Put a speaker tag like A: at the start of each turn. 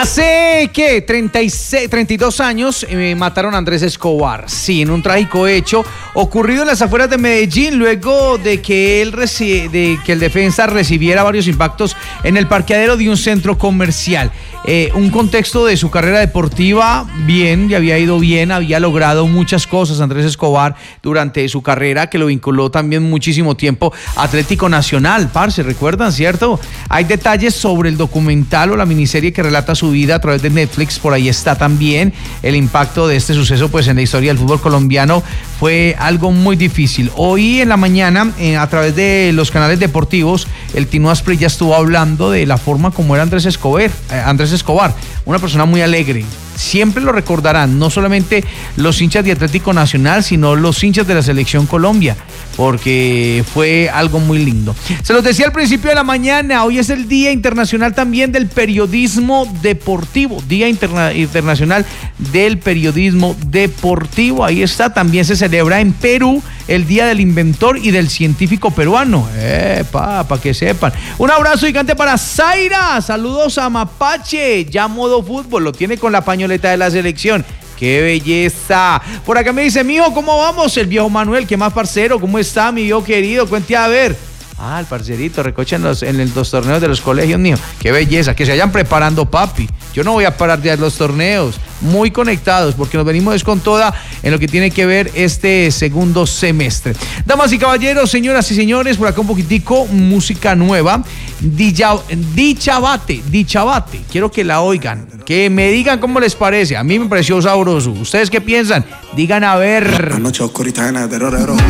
A: Hace, ¿qué? 32 años mataron a Andrés Escobar. Sí, en un trágico hecho ocurrido en las afueras de Medellín, luego de que el defensa recibiera varios impactos en el parqueadero de un centro comercial. Un contexto de su carrera deportiva, bien, le había ido bien, había logrado muchas cosas Andrés Escobar durante su carrera, que lo vinculó también muchísimo tiempo a Atlético Nacional, parce, ¿recuerdan, cierto? Hay detalles sobre el documental o la miniserie que relata su vida a través de Netflix, por ahí está también el impacto de este suceso pues en la historia del fútbol colombiano. Fue algo muy difícil. Hoy en la mañana, a través de los canales deportivos, el Tino Asprilla estuvo hablando de la forma como era Andrés Escobar, una persona muy alegre. Siempre lo recordarán, no solamente los hinchas de Atlético Nacional, sino los hinchas de la Selección Colombia, porque fue algo muy lindo. Se los decía al principio de la mañana, hoy es el Día Internacional también del Periodismo Deportivo, Día Internacional del Periodismo Deportivo, ahí está, también se celebra en Perú el Día del Inventor y del Científico Peruano, para que sepan. Un abrazo gigante para Zaira, saludos a Mapache, ya modo fútbol, lo tiene con la pañoleta de la selección. ¡Qué belleza! Por acá me dice, mijo, ¿cómo vamos? El viejo Manuel, ¿qué más, parcero? ¿Cómo está, mi viejo querido? Cuente a ver. El parcerito, recocha en los torneos de los colegios, mío. ¡Qué belleza! Que se vayan preparando, papi. Yo no voy a parar de dar los torneos. Muy conectados, porque nos venimos con toda en lo que tiene que ver este segundo semestre. Damas y caballeros, señoras y señores, por acá un poquitico, música nueva. Dichabate. Quiero que la oigan, que me digan cómo les parece. A mí me pareció sabroso. ¿Ustedes qué piensan? Digan a ver.
B: La noche oscurita llena de terror.